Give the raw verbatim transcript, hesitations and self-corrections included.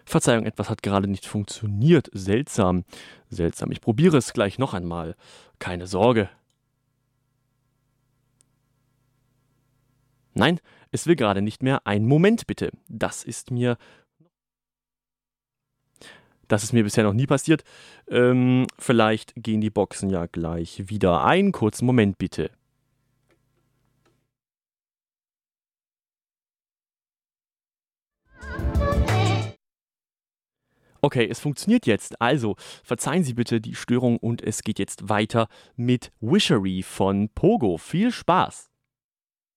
Verzeihung, etwas hat gerade nicht funktioniert. Seltsam. Seltsam. Ich probiere es gleich noch einmal. Keine Sorge. Nein, es will gerade nicht mehr. Einen Moment bitte. Das ist mir Das ist mir bisher noch nie passiert. Ähm, vielleicht gehen die Boxen ja gleich wieder. Einen kurzen Moment bitte. Okay, es funktioniert jetzt. Also, verzeihen Sie bitte die Störung und es geht jetzt weiter mit Wishery von Pogo. Viel Spaß!